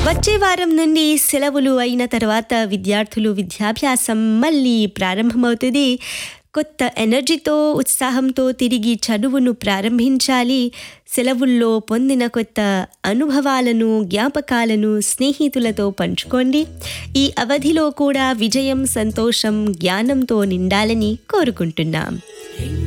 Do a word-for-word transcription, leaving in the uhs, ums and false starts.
వచ్చే వారం నుండి సెలవులు అయిన తర్వాత విద్యార్థులు విద్యాభ్యాసం మళ్ళీ ప్రారంభమవుతుంది. కొత్త ఎనర్జీతో ఉత్సాహంతో తిరిగి చదువును ప్రారంభించాలి. సెలవుల్లో పొందిన కొత్త అనుభవాలను జ్ఞాపకాలను స్నేహితులతో పంచుకోండి. ఈ అవధిలో కూడా విజయం సంతోషం జ్ఞానంతో నిండాలని కోరుకుంటున్నాం.